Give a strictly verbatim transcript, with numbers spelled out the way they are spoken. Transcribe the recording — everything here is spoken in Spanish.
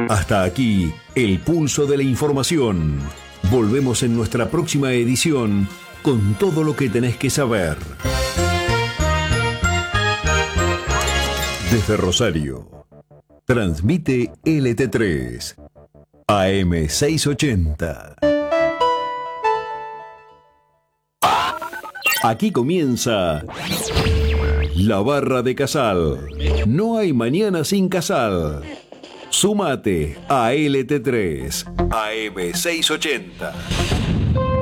Hasta aquí, el pulso de la información. Volvemos en nuestra próxima edición con todo lo que tenés que saber. Desde Rosario, transmite L T tres, A M seiscientos ochenta. Aquí comienza La Barra de Casal. No hay mañana sin Casal. Súmate a L T tres, A M seiscientos ochenta.